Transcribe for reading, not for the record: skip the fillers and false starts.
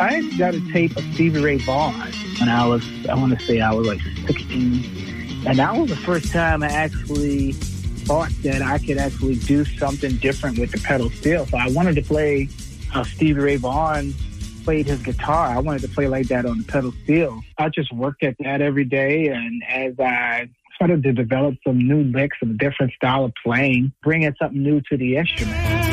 I actually got a tape of Stevie Ray Vaughan when I want to say I was like 16. And that was the first time I actually thought that I could actually do something different with the pedal steel. So I wanted to play how Stevie Ray Vaughan played his guitar. I wanted to play like that on the pedal steel. I just worked at that every day, and as I started to develop some new licks, some different style of playing, bringing something new to the instrument.